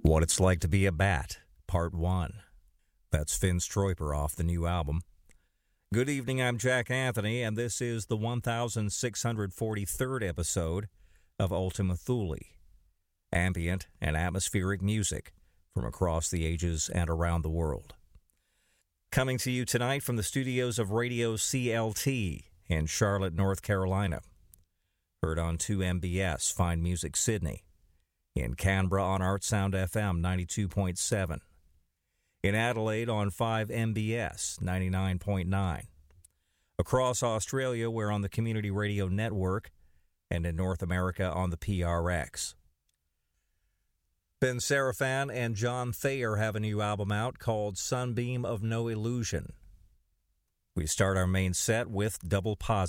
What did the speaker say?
What It's Like to Be a Bat, Part 1. That's Finn Stroiper off the new album. Good evening, I'm Jack Anthony, and this is the 1643rd episode of Ultima Thule, ambient and atmospheric music from across the ages and around the world. Coming to you tonight from the studios of Radio CLT in Charlotte, North Carolina. Heard on 2MBS, Fine Music Sydney. In Canberra on Artsound FM 92.7. In Adelaide on 5MBS 99.9. Across Australia, we're on the Community Radio Network, and in North America on the PRX. Ben Seraphan and John Thayer have a new album out called Sunbeam of No Illusion. We start our main set with Double Positive.